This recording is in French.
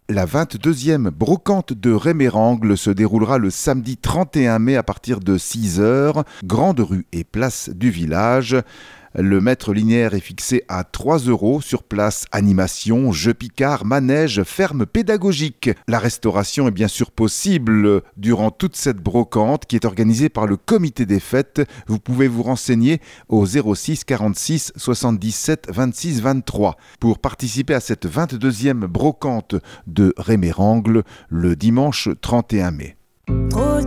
La 22e brocante de Rémérangle se déroulera le samedi 31 mai à partir de 6h, grande rue et place du village. Le mètre linéaire est fixé à 3 € sur place, animation, jeux picards, manège, ferme pédagogique. La restauration est bien sûr possible durant toute cette brocante qui est organisée par le comité des fêtes. Vous pouvez vous renseigner au 06 46 77 26 23 pour participer à cette 22e brocante de Rémérangle le dimanche 31 mai. Trop